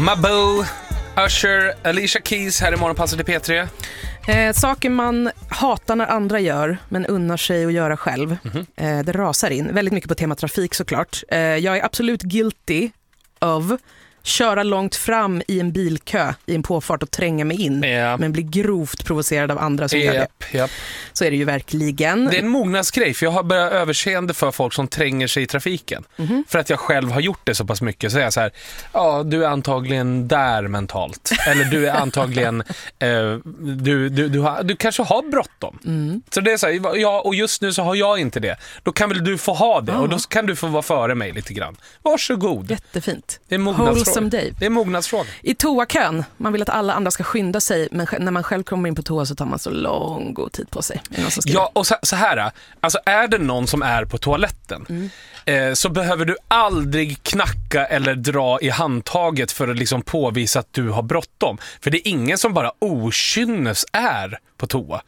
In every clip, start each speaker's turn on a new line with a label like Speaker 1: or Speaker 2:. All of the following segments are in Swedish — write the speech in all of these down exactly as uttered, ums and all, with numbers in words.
Speaker 1: Mabou, Usher, Alicia Keys här i Morgonpasset i P tre.
Speaker 2: Eh, saker man hatar när andra gör men unnar sig att göra själv. Mm-hmm. eh, Det rasar in, väldigt mycket på tema trafik såklart. eh, Jag är absolut guilty of köra långt fram i en bilkö i en påfart och tränga mig in, yeah. men bli grovt provocerad av andra som yep, gör det. Yep. Så är det ju verkligen.
Speaker 1: Det är en mognadsgrej, för jag har börjat överseende för folk som tränger sig i trafiken. Mm-hmm. För att jag själv har gjort det så pass mycket. Så är jag så här, ja, du är antagligen där mentalt. Eller du är antagligen eh, du, du, du, har, du kanske har bråttom. Mm. Så det är så här, ja, och just nu så har jag inte det. Då kan väl du få ha det, ah. och då kan du få vara före mig lite grann. Varsågod.
Speaker 2: Jättefint.
Speaker 1: Det är mognadsfråga. Det är mognadsfråga.
Speaker 2: I toakön, man vill att alla andra ska skynda sig, men när man själv kommer in på toa så tar man så lång god tid på sig.
Speaker 1: Ja, och så, så här, alltså är det någon som är på toaletten mm. eh, så behöver du aldrig knacka eller dra i handtaget för att liksom påvisa att du har bråttom. För det är ingen som bara okynnes är på toa.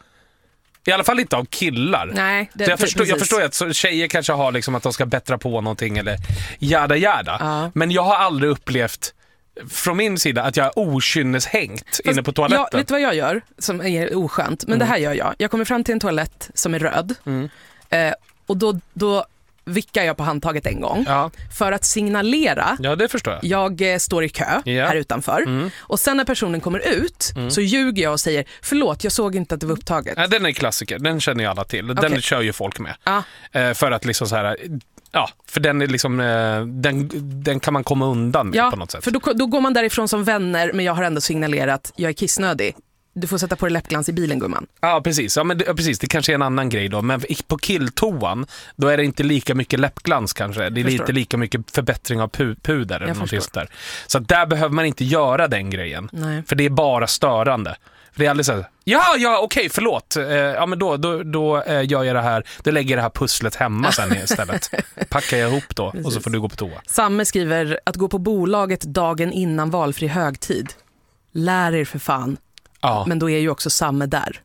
Speaker 1: I alla fall inte av killar.
Speaker 2: Nej, det,
Speaker 1: så jag, förstår, jag förstår att så, tjejer kanske har liksom att de ska bättra på någonting eller jada jada. Ja. Men jag har aldrig upplevt från min sida att jag är okynneshängt Fast, inne på toaletten.
Speaker 2: Ja, vet du vad jag gör som är oskönt? Men mm. det här gör jag. Jag kommer fram till en toalett som är röd. Mm. Eh, och då, då vickar jag på handtaget en gång. Ja. För att signalera.
Speaker 1: Ja, det förstår jag.
Speaker 2: Jag eh, står i kö yeah. här utanför. Mm. Och sen när personen kommer ut mm. så ljuger jag och säger förlåt, jag såg inte att det var upptaget.
Speaker 1: Ja, den är klassiker. Den känner jag alla till. Den okay. kör ju folk med. Ah. Eh, för att liksom så här... Ja, för den är liksom den, den kan man komma undan med ja, på något sätt.
Speaker 2: För då, då går man därifrån som vänner, men jag har ändå signalerat jag är kissnödig. Du får sätta på dig läppglans i bilen, gumman.
Speaker 1: Ja, precis. Ja, men det, precis. Det kanske är en annan grej då. Men på killtoan, då är det inte lika mycket läppglans kanske. Det är inte lika mycket förbättring av pu- puder eller något sånt där. Så där behöver man inte göra den grejen. Nej. För det är bara störande. För det är alldeles så här, ja, ja, okej, förlåt. Eh, ja, men då, då, då eh, gör jag det här, då lägger jag det här pusslet hemma sen istället. Packar jag ihop då. Precis. Och så får du gå på toa.
Speaker 2: Samme skriver att gå på bolaget dagen innan valfri högtid. Lär er för fan. Ja. Men då är ju också Samme där.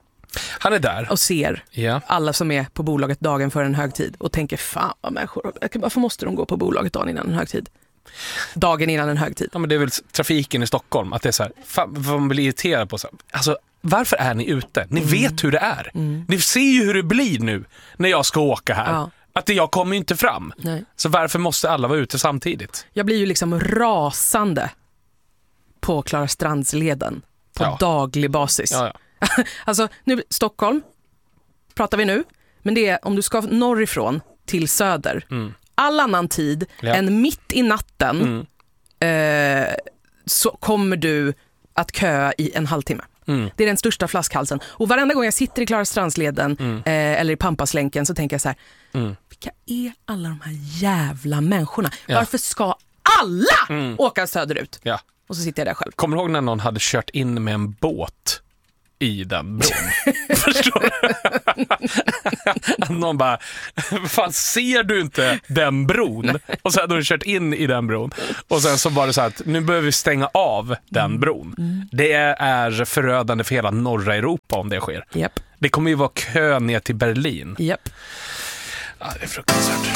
Speaker 1: Han är där.
Speaker 2: Och ser yeah. alla som är på bolaget dagen för en högtid. Och tänker, fan vad människor, varför måste de gå på bolaget dagen innan en högtid? Dagen innan en högtid.
Speaker 1: Ja, men det är väl trafiken i Stockholm. Att det är så här, fan, vad man blir irriterad på. Så här. Alltså, varför är ni ute? Ni mm. vet hur det är. Mm. Ni ser ju hur det blir nu när jag ska åka här. Ja. Att jag kommer ju inte fram. Nej. Så varför måste alla vara ute samtidigt?
Speaker 2: Jag blir ju liksom rasande på Klarastrandsleden på ja. daglig basis. Ja, ja. Alltså, nu Stockholm pratar vi nu. Men det är om du ska norrifrån till söder. Mm. All annan tid ja. än mitt i natten mm. eh, så kommer du att köa i en halvtimme. Mm. Det är den största flaskhalsen. Och varenda gång jag sitter i Klarastrandsleden mm. eh, eller i Pampaslänken så tänker jag så här, mm. vilka är alla de här jävla människorna? Ja. Varför ska alla mm. åka söderut? Ja. Och så sitter jag där själv.
Speaker 1: Kommer du ihåg när någon hade kört in med en båt i den bron? Förstår du? Någon bara, fan, ser du inte den bron? Nej. Och så hade de kört in i den bron. Och sen så var det så att nu behöver vi stänga av den bron. Mm. Det är förödande för hela norra Europa om det sker. Yep. Det kommer ju vara kö ner till Berlin.
Speaker 2: Yep.
Speaker 1: Ja, det är fruktansvärt.